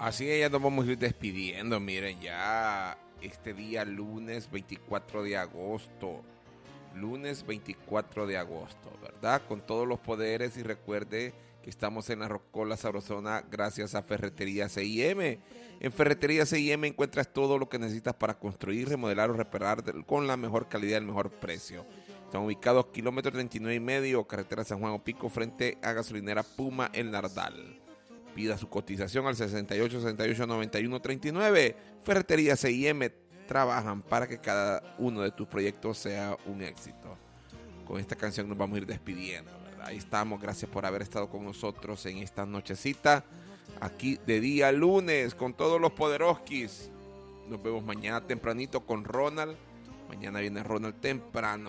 Así que ya nos vamos a ir despidiendo. Miren, ya este día lunes 24 de agosto. Lunes 24 de agosto, ¿verdad? Con todos los poderes y recuerde que estamos en la Rocola Sabrosona gracias a Ferretería C&M. En Ferretería C&M encuentras todo lo que necesitas para construir, remodelar o reparar con la mejor calidad y el mejor precio. Están ubicados kilómetro 39.5, carretera San Juan Opico, frente a gasolinera Puma El Nardal. Pida su cotización al 68 68 91 39. Ferretería C&M, trabajan para que cada uno de tus proyectos sea un éxito. Con esta canción nos vamos a ir despidiendo, ¿verdad? Ahí estamos, gracias por haber estado con nosotros en esta nochecita, aquí de día lunes, con todos los poderoskis. Nos vemos mañana tempranito con Ronald. Mañana viene Ronald temprano.